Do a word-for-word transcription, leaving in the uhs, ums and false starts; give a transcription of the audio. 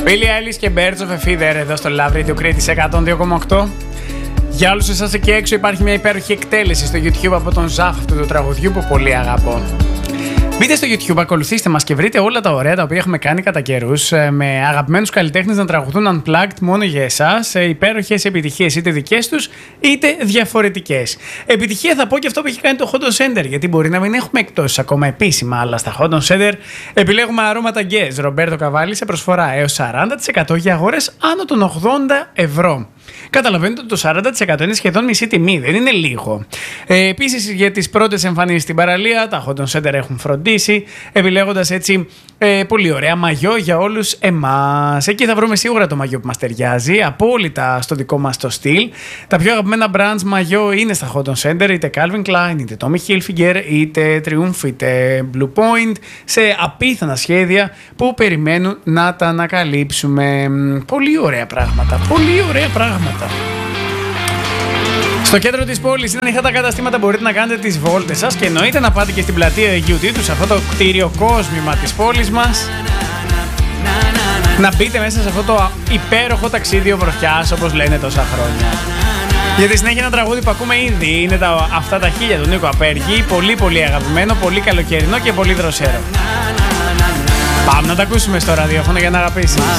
Billie Eilish και Birds of a Feather εδώ στο Love Radio Crete εκατόν δύο κόμμα οκτώ. Για όλους εσάς εκεί έξω υπάρχει μια υπέροχη εκτέλεση στο YouTube από τον Ζαφ αυτού του τραγουδιού που πολύ αγαπώ. Μπείτε στο YouTube, ακολουθήστε μας και βρείτε όλα τα ωραία τα οποία έχουμε κάνει κατά καιρούς με αγαπημένους καλλιτέχνες να τραγουδούν unplugged μόνο για εσάς, υπέροχες επιτυχίες είτε δικές τους είτε διαφορετικές. Επιτυχία θα πω και αυτό που έχει κάνει το Hot on Center, γιατί μπορεί να μην έχουμε εκπτώσεις ακόμα επίσημα, αλλά στα Hot on Center επιλέγουμε αρώματα Guess Ρομπέρτο Καβάλι σε προσφορά έως σαράντα τοις εκατό για αγορές άνω των ογδόντα ευρώ. Καταλαβαίνετε ότι το σαράντα τοις εκατό είναι σχεδόν μισή τιμή, δεν είναι λίγο. Ε, επίσης για τις πρώτες εμφανίσεις στην παραλία, τα Hot on Center έχουν φροντίσει, επιλέγοντας έτσι ε, πολύ ωραία μαγιό για όλους εμάς. Εκεί θα βρούμε σίγουρα το μαγιό που μας ταιριάζει, απόλυτα στο δικό μας το στυλ. Τα πιο αγαπημένα brands μαγιό είναι στα Hot on Center, είτε Calvin Klein, είτε Tommy Hilfiger, είτε Triumph, είτε Blue Point, σε απίθανα σχέδια που περιμένουν να τα ανακαλύψουμε. Πολύ ωραία πράγματα, πολύ ωραία πράγματα. Στο κέντρο της πόλης είναι ανοιχτά τα καταστήματα, μπορείτε να κάνετε τις βόλτες σας και εννοείται να πάτε και στην πλατεία Αιγαίου Τίτου, σε αυτό το κτίριο κόσμημα της πόλης μας. Να μπείτε μέσα σε αυτό το υπέροχο ταξίδιο βροχιάς, όπως λένε τόσα χρόνια. Γιατί συνέχεια ένα τραγούδι που ακούμε ήδη είναι τα, αυτά τα χίλια του Νίκο Απέργη, πολύ πολύ αγαπημένο, πολύ καλοκαιρινό και πολύ δροσέρο. Πάμε να τα ακούσουμε στο ραδιόφωνο για να αγαπήσεις.